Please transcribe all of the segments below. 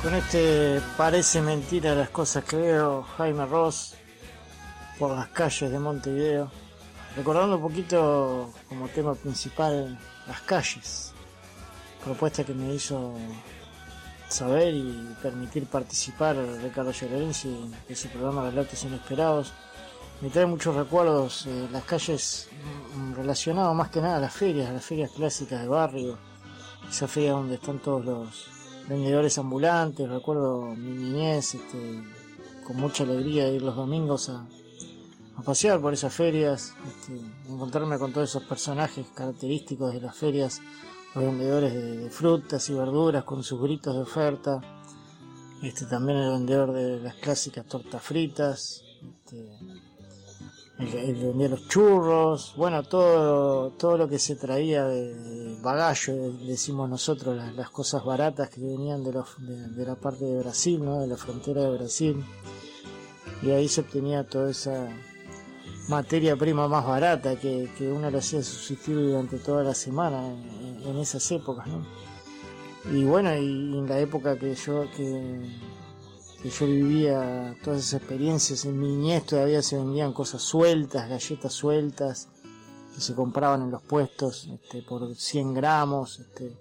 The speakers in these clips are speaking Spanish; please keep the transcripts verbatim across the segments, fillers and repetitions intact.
Con este parece mentira las cosas que veo, Jaime Ross, por las calles de Montevideo, recordando un poquito como tema principal las calles, propuesta que me hizo saber y permitir participar Ricardo Gialorenzi de su programa Relatos Inesperados. Me trae muchos recuerdos, eh, las calles relacionados más que nada a las ferias, a las ferias clásicas de barrio, esa feria donde están todos los vendedores ambulantes. Recuerdo mi niñez, este, con mucha alegría de ir los domingos a, a pasear por esas ferias, este, encontrarme con todos esos personajes característicos de las ferias, los vendedores de, de frutas y verduras con sus gritos de oferta, este, también el vendedor de las clásicas tortas fritas, este, el, el vendía los churros, bueno, todo todo lo que se traía de, de bagallo, decimos nosotros, las, las cosas baratas que venían de, los, de, de la parte de Brasil, ¿no? De la frontera de Brasil, y ahí se obtenía toda esa materia prima más barata que, que uno lo hacía subsistir durante toda la semana en, en esas épocas, ¿no? Y bueno, y en la época que yo que que yo vivía todas esas experiencias en mi niñez, todavía se vendían cosas sueltas, galletas sueltas que se compraban en los puestos, este, por cien gramos, este,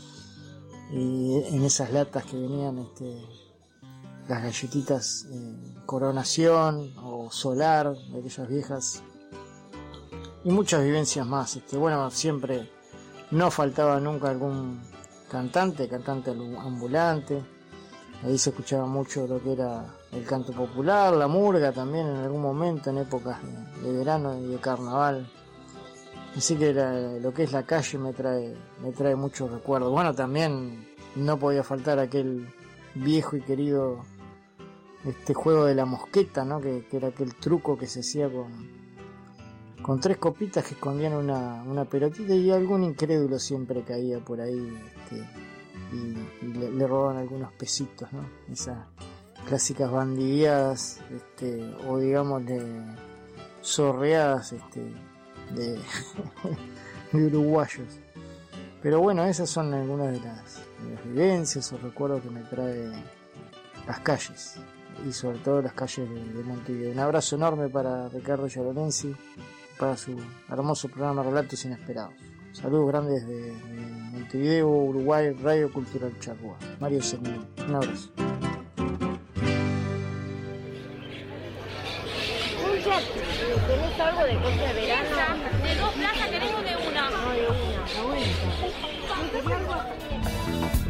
y en esas latas que venían, este, las galletitas eh, Coronación o Solar, de aquellas viejas, y muchas vivencias más. Este, bueno, siempre no faltaba nunca algún cantante, cantante ambulante. Ahí se escuchaba mucho lo que era el canto popular, la murga también en algún momento, en épocas de, de verano y de carnaval. Así que la, lo que es la calle me trae, me trae muchos recuerdos. Bueno, también no podía faltar aquel viejo y querido este juego de la mosqueta, ¿no? Que, que era aquel truco que se hacía con, con tres copitas que escondían una, una pelotita, y algún incrédulo siempre caía por ahí, este, y, y le, le roban algunos pesitos, ¿no? Esas clásicas bandideadas, este, o digamos de zorreadas, este, de, de uruguayos. Pero bueno, esas son algunas de las, de las vivencias o recuerdos que me trae las calles, y sobre todo las calles de, de Montevideo. Un abrazo enorme para Ricardo Gialorenzi, para su hermoso programa Relatos Inesperados. Saludos grandes de, de Montevideo, Uruguay, Radio Cultural Charrúa. Mario Semino, un abrazo. ¿Tenés algo de cosa de verano? De dos plazas tenemos de una. No, de una, está bueno.